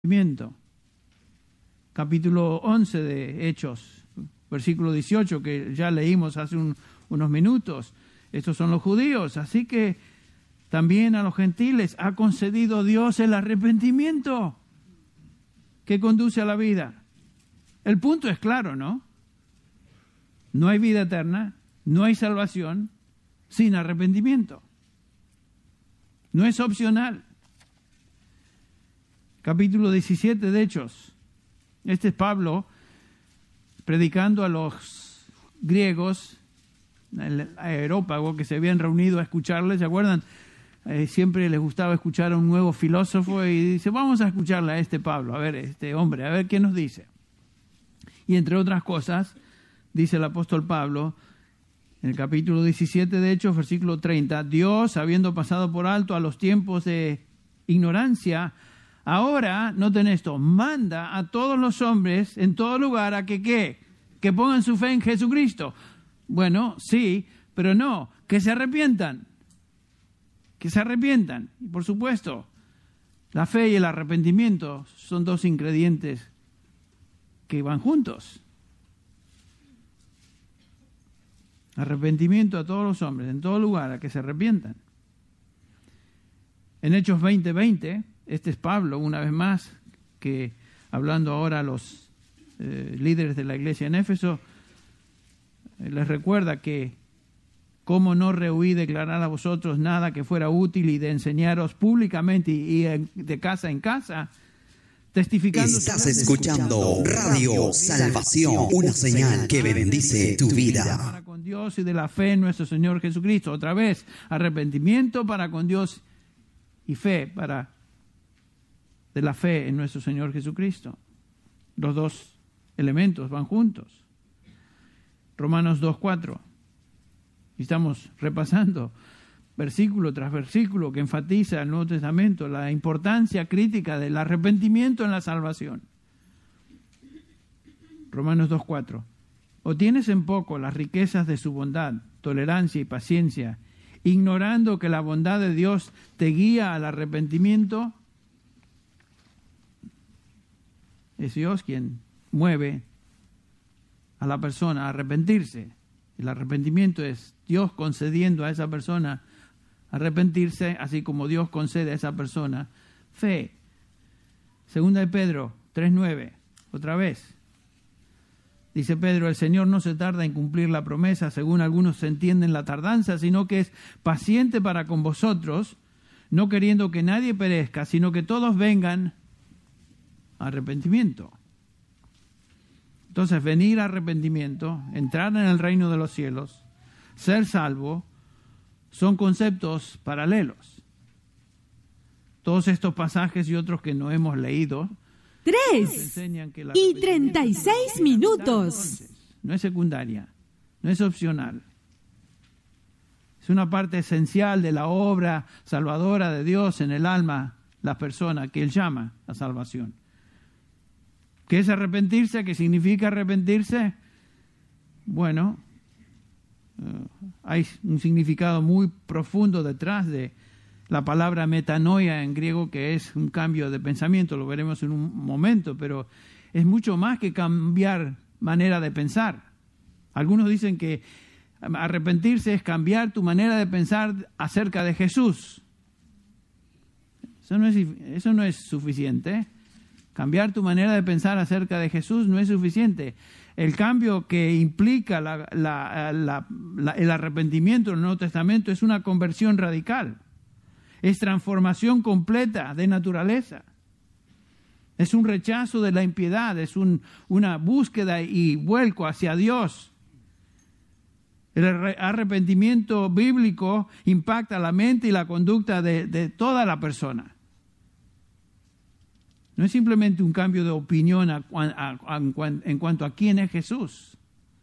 Capítulo 11 de Hechos, versículo 18, que ya leímos hace unos minutos. Estos son los judíos, así que también a los gentiles ha concedido Dios el arrepentimiento que conduce a la vida. El punto es claro, ¿no? No hay vida eterna, no hay salvación sin arrepentimiento. No es opcional. Capítulo 17 de Hechos. Este es Pablo predicando a los griegos, el aerópago, que se habían reunido a escucharle. ¿Se acuerdan? Siempre les gustaba escuchar a un nuevo filósofo y dice, vamos a escucharle a este Pablo, a ver, este hombre, a ver qué nos dice. Y entre otras cosas, dice el apóstol Pablo, en el capítulo 17 de Hechos, versículo 30, Dios, habiendo pasado por alto a los tiempos de ignorancia, ahora, noten esto, manda a todos los hombres en todo lugar a que pongan su fe en Jesucristo. Bueno, sí, pero no, que se arrepientan. Que se arrepientan. Y por supuesto, la fe y el arrepentimiento son dos ingredientes que van juntos. Arrepentimiento a todos los hombres, en todo lugar, a que se arrepientan. En Hechos 20:20, este es Pablo, una vez más, que hablando ahora a los líderes de la iglesia en Éfeso, les recuerda que cómo no rehuí declarar a vosotros nada que fuera útil y de enseñaros públicamente y de casa en casa, testificando. Estás escuchando Radio Salvación, una señal que bendice tu vida. Para con Dios y de la fe en nuestro Señor Jesucristo. Otra vez, arrepentimiento para con Dios y fe de la fe en nuestro Señor Jesucristo. Los dos elementos van juntos. Romanos 2:4. Y estamos repasando versículo tras versículo que enfatiza el Nuevo Testamento la importancia crítica del arrepentimiento en la salvación. Romanos 2:4. ¿O tienes en poco las riquezas de su bondad, tolerancia y paciencia, ignorando que la bondad de Dios te guía al arrepentimiento? Es Dios quien mueve a la persona a arrepentirse. El arrepentimiento es Dios concediendo a esa persona arrepentirse, así como Dios concede a esa persona fe. Segunda de Pedro 3:9, otra vez. Dice Pedro, el Señor no se tarda en cumplir la promesa, según algunos se entienden la tardanza, sino que es paciente para con vosotros, no queriendo que nadie perezca, sino que todos vengan a arrepentimiento. Entonces, venir a arrepentimiento, entrar en el reino de los cielos, ser salvo, son conceptos paralelos. Todos estos pasajes y otros que no hemos leído 3:36. No es secundaria, no es opcional. Es una parte esencial de la obra salvadora de Dios en el alma, la persona que Él llama a salvación. ¿Qué es arrepentirse? ¿Qué significa arrepentirse? Bueno, hay un significado muy profundo detrás de la palabra metanoia en griego, que es un cambio de pensamiento, lo veremos en un momento, pero es mucho más que cambiar manera de pensar. Algunos dicen que arrepentirse es cambiar tu manera de pensar acerca de Jesús. Eso no es suficiente. Cambiar tu manera de pensar acerca de Jesús no es suficiente. El cambio que implica el arrepentimiento en el Nuevo Testamento es una conversión radical. Es transformación completa de naturaleza. Es un rechazo de la impiedad, es una búsqueda y vuelco hacia Dios. El arrepentimiento bíblico impacta la mente y la conducta de toda la persona. No es simplemente un cambio de opinión en cuanto a quién es Jesús.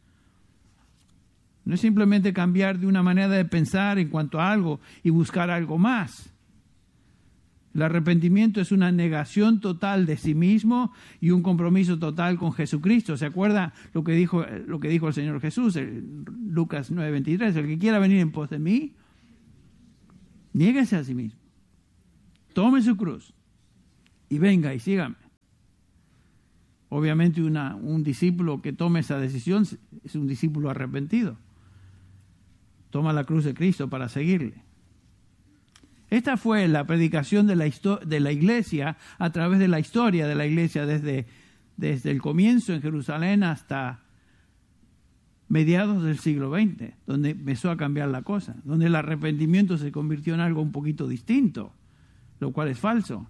No es simplemente cambiar de una manera de pensar en cuanto a algo y buscar algo más. El arrepentimiento es una negación total de sí mismo y un compromiso total con Jesucristo. ¿Se acuerda lo que dijo el Señor Jesús en Lucas 9:23? El que quiera venir en pos de mí, niéguese a sí mismo. Tome su cruz y venga y sígame. Obviamente un discípulo que tome esa decisión es un discípulo arrepentido. Toma la cruz de Cristo para seguirle. Esta fue la predicación de la iglesia a través de la historia de la iglesia desde el comienzo en Jerusalén hasta mediados del siglo XX, donde empezó a cambiar la cosa, donde el arrepentimiento se convirtió en algo un poquito distinto, lo cual es falso.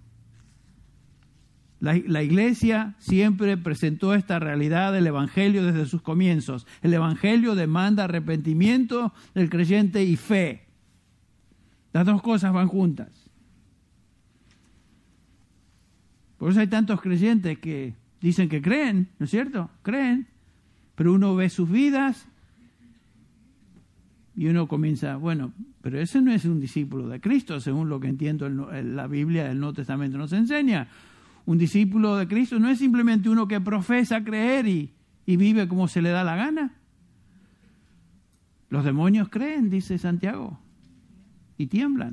La iglesia siempre presentó esta realidad del evangelio desde sus comienzos. El evangelio demanda arrepentimiento del creyente y fe. Las dos cosas van juntas. Por eso hay tantos creyentes que dicen que creen, ¿no es cierto? Creen, pero uno ve sus vidas y uno comienza, bueno, pero ese no es un discípulo de Cristo, según lo que entiendo la Biblia del Nuevo Testamento nos enseña. Un discípulo de Cristo no es simplemente uno que profesa creer y vive como se le da la gana. Los demonios creen, dice Santiago, y tiemblan,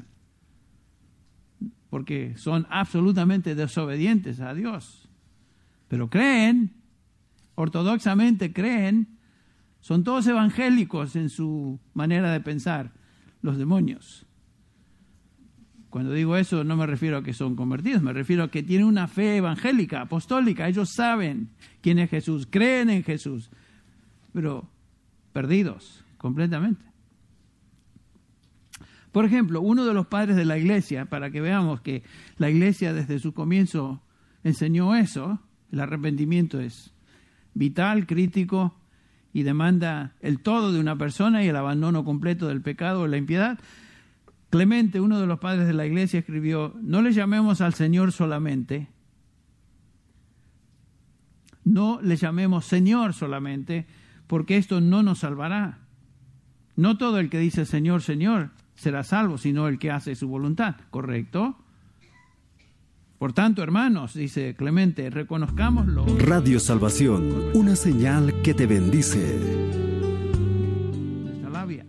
porque son absolutamente desobedientes a Dios. Pero creen, ortodoxamente creen, son todos evangélicos en su manera de pensar, los demonios. Cuando digo eso no me refiero a que son convertidos, me refiero a que tienen una fe evangélica, apostólica. Ellos saben quién es Jesús, creen en Jesús, pero perdidos completamente. Por ejemplo, uno de los padres de la iglesia, para que veamos que la iglesia desde su comienzo enseñó eso, el arrepentimiento es vital, crítico y demanda el todo de una persona y el abandono completo del pecado o la impiedad. Clemente, uno de los padres de la iglesia, escribió: no le llamemos al Señor solamente, no le llamemos Señor solamente, porque esto no nos salvará. No todo el que dice Señor, Señor será salvo, sino el que hace su voluntad. ¿Correcto? Por tanto, hermanos, dice Clemente, reconozcámoslo. Radio Salvación, una señal que te bendice. Nuestra labia.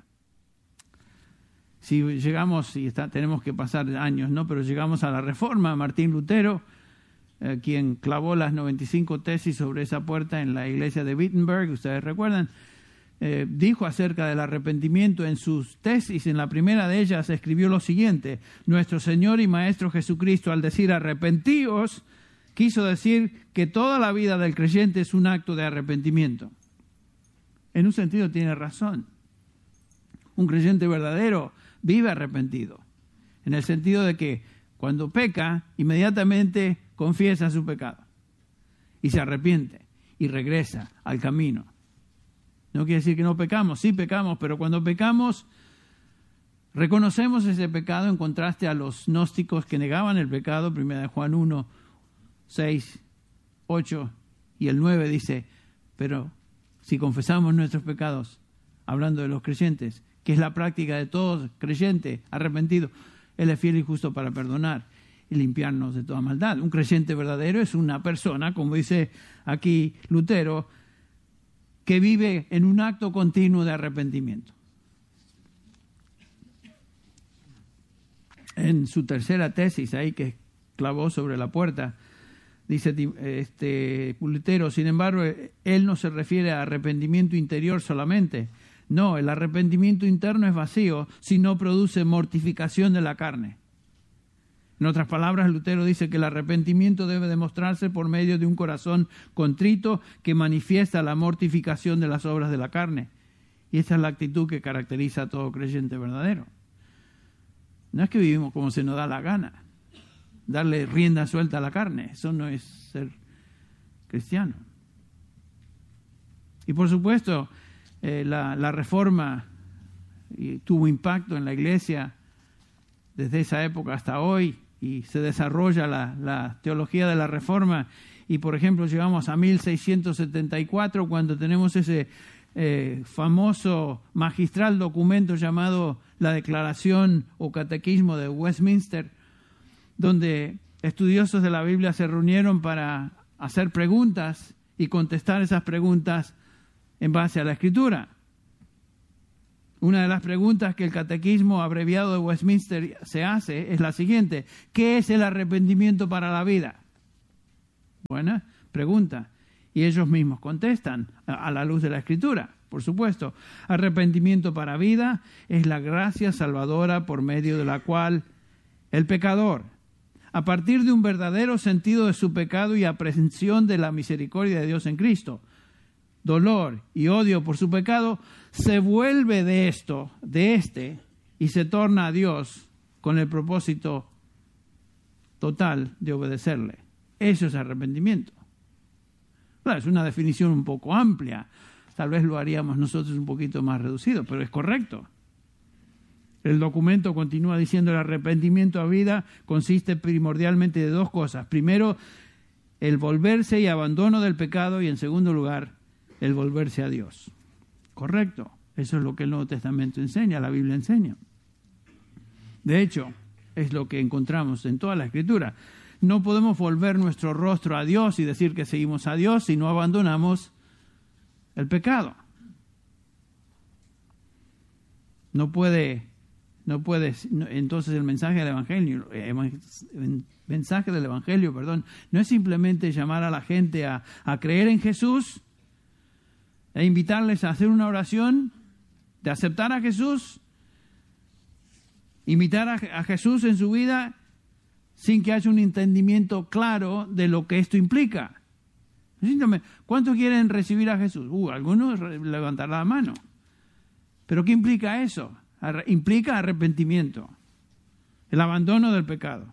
Si llegamos, tenemos que pasar años, ¿no? Pero llegamos a la Reforma, Martín Lutero, quien clavó las 95 tesis sobre esa puerta en la iglesia de Wittenberg, ustedes recuerdan, dijo acerca del arrepentimiento en sus tesis. En la primera de ellas escribió lo siguiente: nuestro Señor y Maestro Jesucristo, al decir arrepentíos, quiso decir que toda la vida del creyente es un acto de arrepentimiento. En un sentido tiene razón. Un creyente verdadero vive arrepentido, en el sentido de que cuando peca, inmediatamente confiesa su pecado y se arrepiente y regresa al camino. No quiere decir que no pecamos, sí pecamos, pero cuando pecamos reconocemos ese pecado, en contraste a los gnósticos que negaban el pecado. 1 Juan 1, 6, 8 y el 9 dice: pero si confesamos nuestros pecados, hablando de los creyentes, que es la práctica de todo creyente arrepentido, Él es fiel y justo para perdonar y limpiarnos de toda maldad. Un creyente verdadero es una persona, como dice aquí Lutero, que vive en un acto continuo de arrepentimiento. En su tercera tesis, ahí que clavó sobre la puerta, dice Lutero: sin embargo, él no se refiere a arrepentimiento interior solamente. No, el arrepentimiento interno es vacío si no produce mortificación de la carne. En otras palabras, Lutero dice que el arrepentimiento debe demostrarse por medio de un corazón contrito que manifiesta la mortificación de las obras de la carne. Y esta es la actitud que caracteriza a todo creyente verdadero. No es que vivimos como se nos da la gana, darle rienda suelta a la carne. Eso no es ser cristiano. Y por supuesto, la Reforma tuvo impacto en la iglesia desde esa época hasta hoy, y se desarrolla la teología de la Reforma. Y por ejemplo llegamos a 1674, cuando tenemos ese famoso magistral documento llamado la Declaración o Catequismo de Westminster, donde estudiosos de la Biblia se reunieron para hacer preguntas y contestar esas preguntas en base a la Escritura. Una de las preguntas que el Catequismo abreviado de Westminster se hace es la siguiente: ¿qué es el arrepentimiento para la vida? Buena pregunta. Y ellos mismos contestan a la luz de la Escritura, por supuesto. Arrepentimiento para vida es la gracia salvadora por medio de la cual el pecador, a partir de un verdadero sentido de su pecado y aprehensión de la misericordia de Dios en Cristo, dolor y odio por su pecado, se vuelve de este, y se torna a Dios con el propósito total de obedecerle. Eso es arrepentimiento. Claro, es una definición un poco amplia. Tal vez lo haríamos nosotros un poquito más reducido, pero es correcto. El documento continúa diciendo: el arrepentimiento a vida consiste primordialmente de dos cosas. Primero, el volverse y abandono del pecado, y en segundo lugar, el volverse a Dios. Correcto. Eso es lo que el Nuevo Testamento enseña, la Biblia enseña. De hecho, es lo que encontramos en toda la Escritura. No podemos volver nuestro rostro a Dios y decir que seguimos a Dios si no abandonamos el pecado. Entonces el mensaje del Evangelio, no es simplemente llamar a la gente a creer en Jesús, e invitarles a hacer una oración, de aceptar a Jesús, imitar a Jesús en su vida, sin que haya un entendimiento claro de lo que esto implica. ¿Cuántos quieren recibir a Jesús? Algunos levantarán la mano. ¿Pero qué implica eso? Implica arrepentimiento, el abandono del pecado.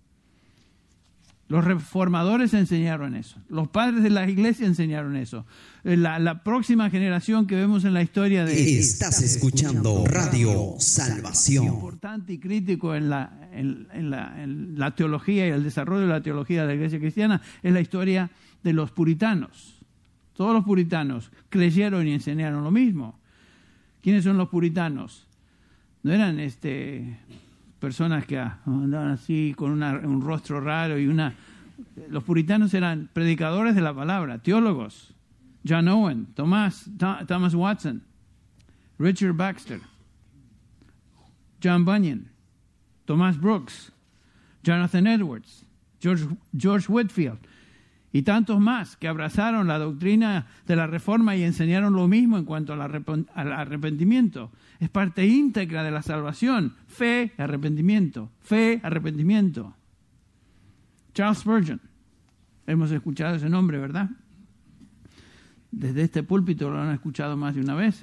Los reformadores enseñaron eso. Los padres de la iglesia enseñaron eso. La próxima generación que vemos en la historia de... Estás escuchando Radio Salvación. Importante y crítico en la teología y el desarrollo de la teología de la iglesia cristiana es la historia de los puritanos. Todos los puritanos creyeron y enseñaron lo mismo. ¿Quiénes son los puritanos? No eran personas que andaban así con un rostro raro Los puritanos eran predicadores de la palabra, teólogos. John Owen, Thomas Watson, Richard Baxter, John Bunyan, Thomas Brooks, Jonathan Edwards, George Whitefield y tantos más que abrazaron la doctrina de la Reforma y enseñaron lo mismo en cuanto al arrepentimiento. Es parte íntegra de la salvación. Fe, arrepentimiento. Fe, arrepentimiento. Charles Spurgeon. Hemos escuchado ese nombre, ¿verdad? Desde este púlpito lo han escuchado más de una vez.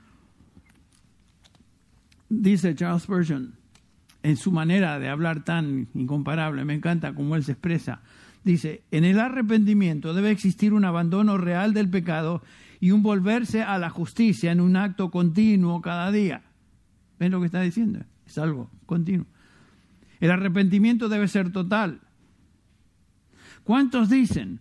Dice Charles Spurgeon, en su manera de hablar tan incomparable, me encanta cómo él se expresa. Dice: en el arrepentimiento debe existir un abandono real del pecado y un volverse a la justicia en un acto continuo cada día. ¿Ven lo que está diciendo? Es algo continuo. El arrepentimiento debe ser total. ¿Cuántos dicen?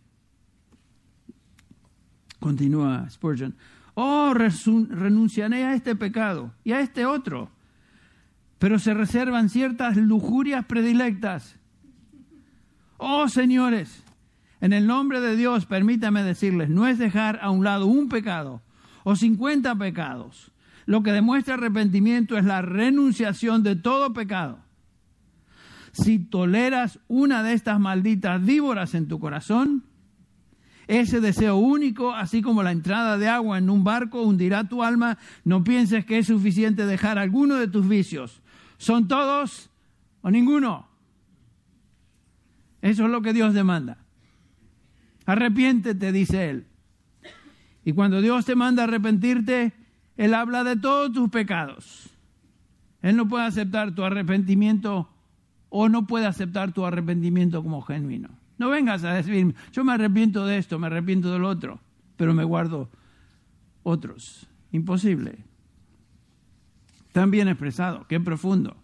Continúa Spurgeon: renunciaré a este pecado y a este otro, pero se reservan ciertas lujurias predilectas. Señores, en el nombre de Dios, permítame decirles, no es dejar a un lado un pecado o 50 pecados. Lo que demuestra arrepentimiento es la renunciación de todo pecado. Si toleras una de estas malditas víboras en tu corazón, ese deseo único, así como la entrada de agua en un barco, hundirá tu alma. No pienses que es suficiente dejar alguno de tus vicios. ¿Son todos o ninguno? Eso es lo que Dios demanda. Arrepiéntete, dice Él. Y cuando Dios te manda a arrepentirte, Él habla de todos tus pecados. Él no puede aceptar tu arrepentimiento o no puede aceptar tu arrepentimiento como genuino. No vengas a decir: yo me arrepiento de esto, me arrepiento del otro, pero me guardo otros. Imposible. Tan bien expresado, qué profundo.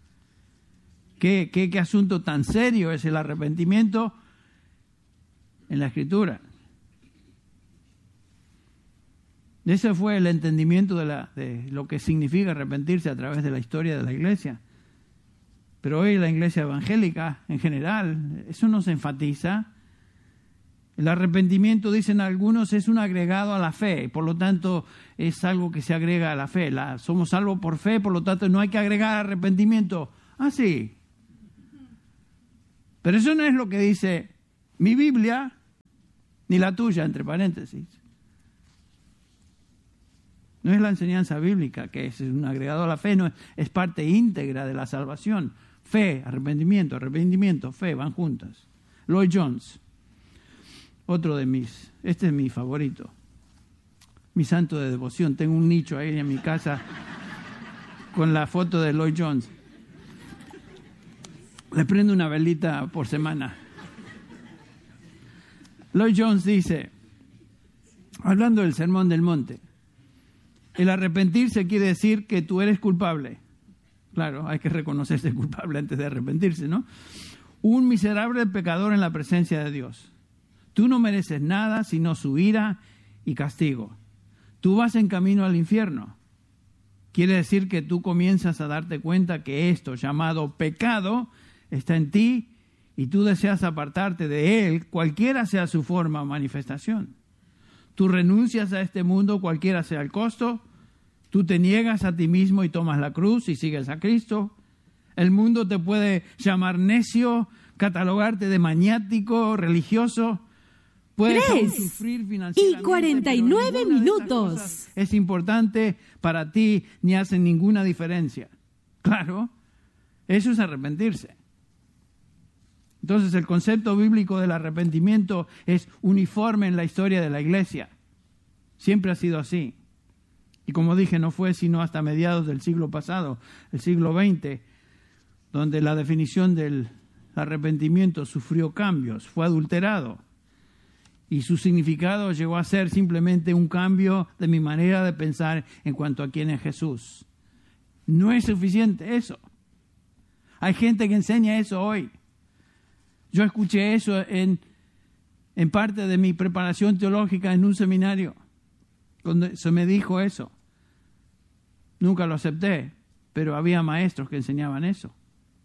¿Qué asunto tan serio es el arrepentimiento en la Escritura? Ese fue el entendimiento de lo que significa arrepentirse a través de la historia de la Iglesia. Pero hoy la Iglesia evangélica, en general, eso no se enfatiza. El arrepentimiento, dicen algunos, es un agregado a la fe. Por lo tanto, es algo que se agrega a la fe. Somos salvos por fe, por lo tanto, no hay que agregar arrepentimiento. Sí. Pero eso no es lo que dice mi Biblia, ni la tuya, entre paréntesis. No es la enseñanza bíblica, que es un agregado a la fe, no es parte íntegra de la salvación. Fe, arrepentimiento, fe, van juntas. Lloyd Jones, otro de este es mi favorito, mi santo de devoción. Tengo un nicho ahí en mi casa con la foto de Lloyd Jones. Le prendo una velita por semana. Lloyd Jones dice, hablando del Sermón del Monte, el arrepentirse quiere decir que tú eres culpable. Claro, hay que reconocerse culpable antes de arrepentirse, ¿no? Un miserable pecador en la presencia de Dios. Tú no mereces nada sino su ira y castigo. Tú vas en camino al infierno. Quiere decir que tú comienzas a darte cuenta que esto llamado pecado está en ti y tú deseas apartarte de él, cualquiera sea su forma o manifestación. Tú renuncias a este mundo, cualquiera sea el costo. Tú te niegas a ti mismo y tomas la cruz y sigues a Cristo. El mundo te puede llamar necio, catalogarte de maniático, religioso. Puedes aún sufrir financieramente. 3:49 minutos. Es importante para ti ni hacen ninguna diferencia. Claro, eso es arrepentirse. Entonces el concepto bíblico del arrepentimiento es uniforme en la historia de la iglesia. Siempre ha sido así. Y como dije, no fue sino hasta mediados del siglo pasado, el siglo XX, donde la definición del arrepentimiento sufrió cambios, fue adulterado. Y su significado llegó a ser simplemente un cambio de mi manera de pensar en cuanto a quién es Jesús. No es suficiente eso. Hay gente que enseña eso hoy. Yo escuché eso en parte de mi preparación teológica en un seminario, cuando se me dijo eso. Nunca lo acepté, pero había maestros que enseñaban eso.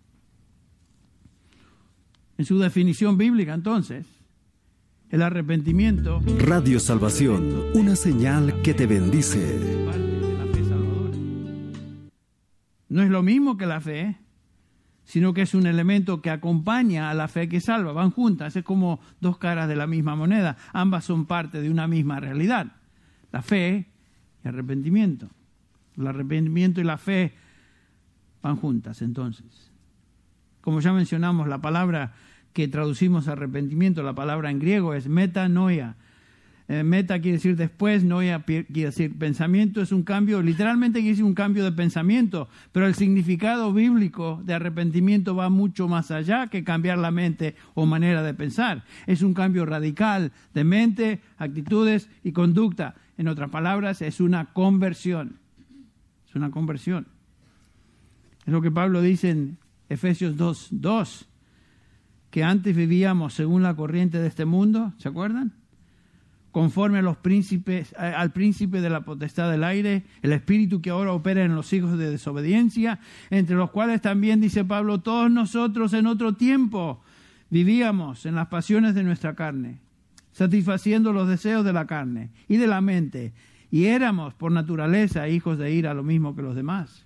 En su definición bíblica, entonces, el arrepentimiento... Radio Salvación, una señal que te bendice. Parte de la fe salvadora. No es lo mismo que la fe, sino que es un elemento que acompaña a la fe que salva. Van juntas, es como dos caras de la misma moneda. Ambas son parte de una misma realidad. La fe y arrepentimiento. El arrepentimiento y la fe van juntas, entonces. Como ya mencionamos, la palabra que traducimos arrepentimiento, la palabra en griego es metanoia. Meta quiere decir después, noia quiere decir pensamiento, es un cambio, literalmente quiere decir un cambio de pensamiento, pero el significado bíblico de arrepentimiento va mucho más allá que cambiar la mente o manera de pensar. Es un cambio radical de mente, actitudes y conducta. En otras palabras, es una conversión. Es una conversión. Es lo que Pablo dice en Efesios 2:2, que antes vivíamos según la corriente de este mundo, ¿se acuerdan? Conforme a los príncipes, al príncipe de la potestad del aire, el espíritu que ahora opera en los hijos de desobediencia, entre los cuales también, dice Pablo, todos nosotros en otro tiempo vivíamos en las pasiones de nuestra carne, satisfaciendo los deseos de la carne y de la mente, y éramos por naturaleza hijos de ira, lo mismo que los demás.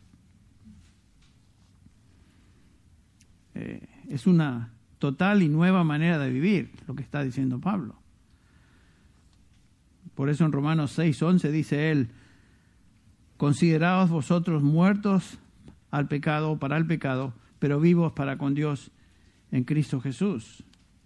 Es una total y nueva manera de vivir, lo que está diciendo Pablo. Por eso en Romanos 6:11 dice él, consideraos vosotros muertos al pecado, para el pecado, pero vivos para con Dios en Cristo Jesús.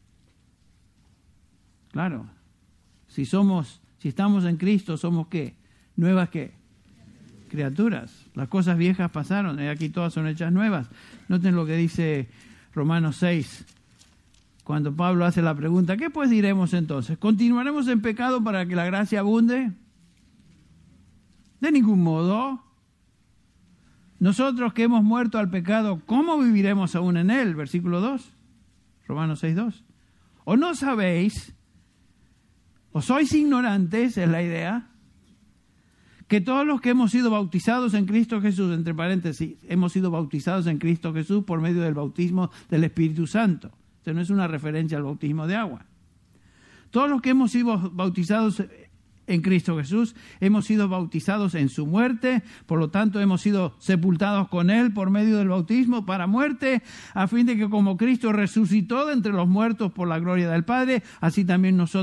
Claro, si estamos en Cristo, ¿somos qué? ¿Nuevas qué? Criaturas. Las cosas viejas pasaron, y aquí todas son hechas nuevas. Noten lo que dice Romanos 6, cuando Pablo hace la pregunta, ¿qué pues diremos entonces? ¿Continuaremos en pecado para que la gracia abunde? De ningún modo. Nosotros que hemos muerto al pecado, ¿cómo viviremos aún en él? Versículo 2, Romanos 6:2. ¿O no sabéis, o sois ignorantes, es la idea, que todos los que hemos sido bautizados en Cristo Jesús, entre paréntesis, hemos sido bautizados en Cristo Jesús por medio del bautismo del Espíritu Santo? Esto no es una referencia al bautismo de agua. Todos los que hemos sido bautizados en Cristo Jesús, hemos sido bautizados en su muerte, por lo tanto hemos sido sepultados con él por medio del bautismo para muerte, a fin de que como Cristo resucitó de entre los muertos por la gloria del Padre, así también nosotros